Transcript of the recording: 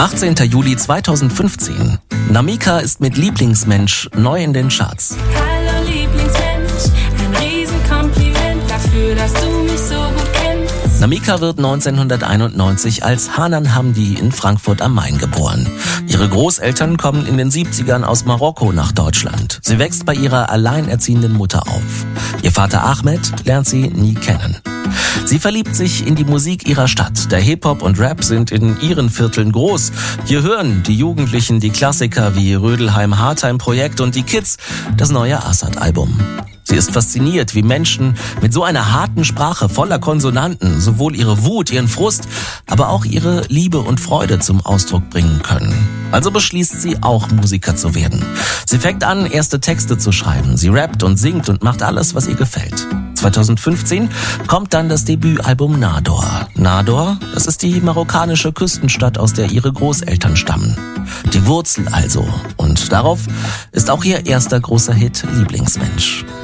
18. Juli 2015. Namika ist mit Lieblingsmensch neu in den Charts. Hallo Lieblingsmensch, ein Riesenkompliment dafür, dass du mich so gut kennst. Namika wird 1991 als Hanan Hamdi in Frankfurt am Main geboren. Ihre Großeltern kommen in den 70ern aus Marokko nach Deutschland. Sie wächst bei ihrer alleinerziehenden Mutter auf. Ihr Vater Ahmed lernt sie nie kennen. Sie verliebt sich in die Musik ihrer Stadt. Der Hip-Hop und Rap sind in ihren Vierteln groß. Hier hören die Jugendlichen die Klassiker wie Rödelheim-Hartheim-Projekt und die Kids das neue Assad-Album. Sie ist fasziniert, wie Menschen mit so einer harten Sprache voller Konsonanten sowohl ihre Wut, ihren Frust, aber auch ihre Liebe und Freude zum Ausdruck bringen können. Also beschließt sie auch Musiker zu werden. Sie fängt an, erste Texte zu schreiben. Sie rappt und singt und macht alles, was ihr gefällt. 2015 kommt dann das Debütalbum Nador. Nador, das ist die marokkanische Küstenstadt, aus der ihre Großeltern stammen. Die Wurzel also. Und darauf ist auch ihr erster großer Hit Lieblingsmensch.